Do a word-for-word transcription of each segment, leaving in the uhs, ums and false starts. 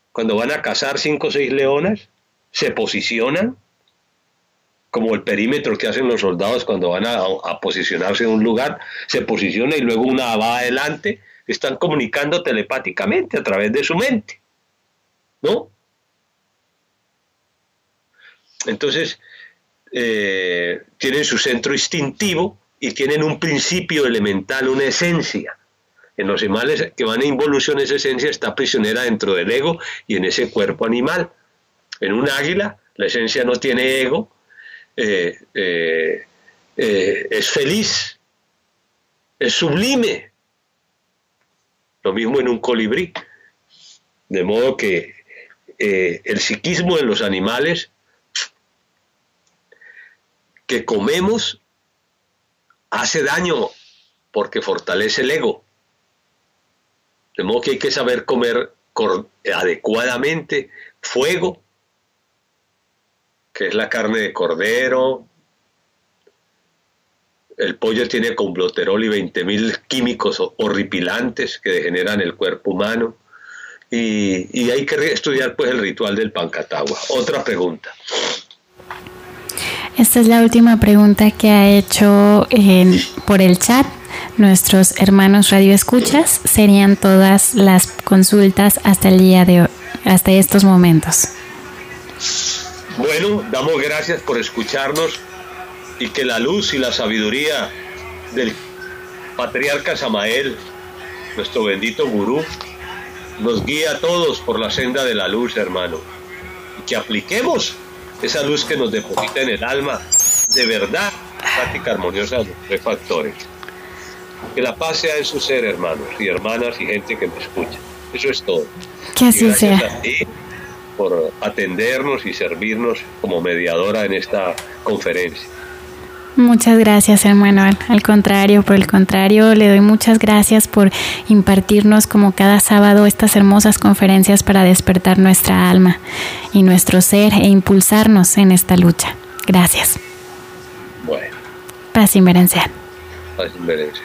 cuando van a cazar cinco o seis leonas, se posicionan como el perímetro que hacen los soldados cuando van a, a posicionarse en un lugar, se posiciona y luego una va adelante, están comunicando telepáticamente a través de su mente, ¿no? Entonces, eh, tienen su centro instintivo y tienen un principio elemental, una esencia. En los animales que van a involución, esa esencia está prisionera dentro del ego y en ese cuerpo animal. En un águila, la esencia no tiene ego, eh, eh, eh, es feliz, es sublime. Lo mismo en un colibrí. De modo que eh, el psiquismo de los animales que comemos hace daño porque fortalece el ego. De modo que hay que saber comer adecuadamente fuego, que es la carne de cordero. El pollo tiene comploterol y veinte mil químicos horripilantes que degeneran el cuerpo humano. Y, y hay que estudiar pues el ritual del Pancatagua. Otra pregunta. Esta es la última pregunta que ha hecho eh, por el chat nuestros hermanos radioescuchas. Serían todas las consultas hasta el día de hoy, hasta estos momentos. Bueno, damos gracias por escucharnos y que la luz y la sabiduría del patriarca Samael, nuestro bendito gurú, nos guíe a todos por la senda de la luz, hermano, y que apliquemos esa luz que nos deposita en el alma, de verdad, práctica armoniosa de los tres factores. Que la paz sea en su ser, hermanos y hermanas y gente que me escucha. Eso es todo. Que así y gracias sea. a ti por atendernos y servirnos como mediadora en esta conferencia. Muchas gracias, hermano. Al, al contrario, por el contrario, le doy muchas gracias por impartirnos como cada sábado estas hermosas conferencias para despertar nuestra alma y nuestro ser e impulsarnos en esta lucha. Gracias. Bueno. Paz inverencial. Paz inverencial.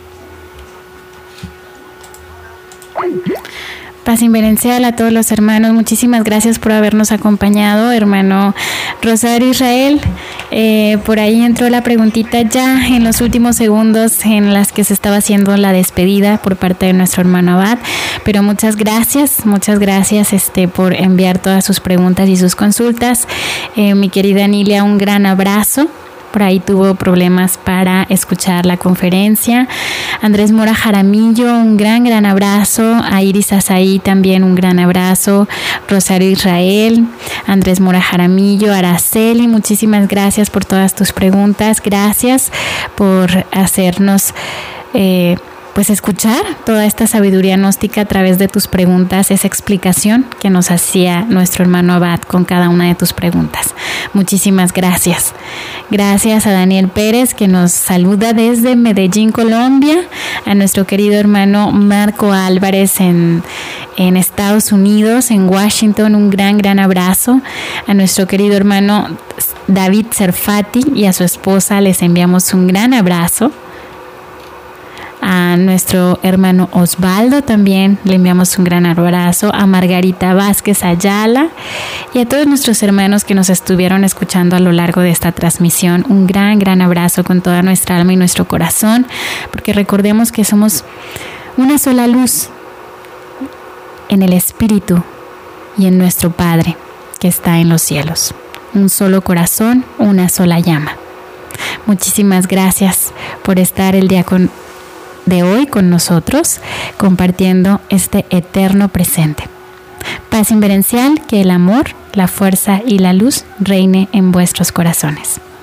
Paz inverencial a todos los hermanos. Muchísimas gracias por habernos acompañado, hermano Rosario Israel. Eh, por ahí entró la preguntita ya en los últimos segundos en las que se estaba haciendo la despedida por parte de nuestro hermano Abad. Pero muchas gracias, muchas gracias este, por enviar todas sus preguntas y sus consultas. Eh, mi querida Nilia, un gran abrazo. Por ahí tuvo problemas para escuchar la conferencia. Andrés Mora Jaramillo, un gran, gran abrazo. A Iris Azaí también un gran abrazo. Rosario Israel, Andrés Mora Jaramillo, Araceli, muchísimas gracias por todas tus preguntas. Gracias por hacernos eh, pues escuchar toda esta sabiduría gnóstica a través de tus preguntas, esa explicación que nos hacía nuestro hermano Abad con cada una de tus preguntas. Muchísimas gracias. Gracias a Daniel Pérez, que nos saluda desde Medellín, Colombia, a nuestro querido hermano Marco Álvarez en, en Estados Unidos, en Washington, un gran, gran abrazo. A nuestro querido hermano David Serfati y a su esposa les enviamos un gran abrazo. A nuestro hermano Osvaldo también le enviamos un gran abrazo, a Margarita Vázquez Ayala y a todos nuestros hermanos que nos estuvieron escuchando a lo largo de esta transmisión. Un gran, gran abrazo con toda nuestra alma y nuestro corazón, porque recordemos que somos una sola luz en el Espíritu y en nuestro Padre que está en los cielos. Un solo corazón, una sola llama. Muchísimas gracias por estar el día con de hoy con nosotros, compartiendo este eterno presente. Paz inverencial, que el amor, la fuerza y la luz reine en vuestros corazones.